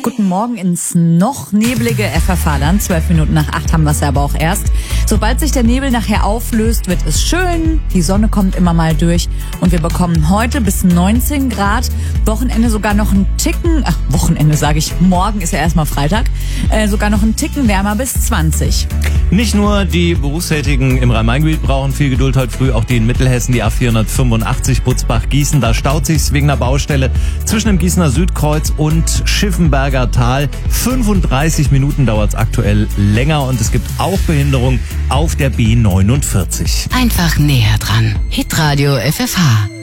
Guten Morgen ins noch neblige FFH-Land. 12 Minuten nach 8 haben wir es ja aber auch erst. Sobald sich der Nebel nachher auflöst, wird es schön. Die Sonne kommt immer mal durch. Und wir bekommen heute bis 19 Grad. Wochenende sogar noch einen Ticken, Wochenende sage ich, morgen ist ja erstmal Freitag, sogar noch einen Ticken wärmer bis 20. Nicht nur die Berufstätigen im Rhein-Main-Gebiet brauchen viel Geduld heute früh, auch die in Mittelhessen, die A485 Butzbach-Gießen. Da staut sich's wegen einer Baustelle zwischen dem Gießener Südkreuz und Schiffenberger Tal. 35 Minuten dauert's aktuell länger und es gibt auch Behinderung auf der B49. Einfach näher dran. Hitradio FFH.